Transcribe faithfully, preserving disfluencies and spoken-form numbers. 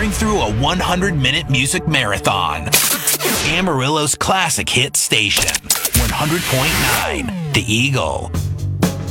soaring through a one hundred minute music marathon. Amarillo's classic hit station, one hundred point nine, The Eagle.